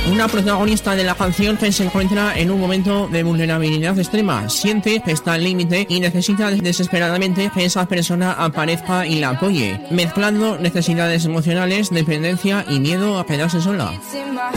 Una protagonista de la canción que se encuentra en un momento de vulnerabilidad extrema, siente que está al límite y necesita desesperadamente que esa persona aparezca y la apoye, mezclando necesidades emocionales, dependencia y miedo a quedarse sola.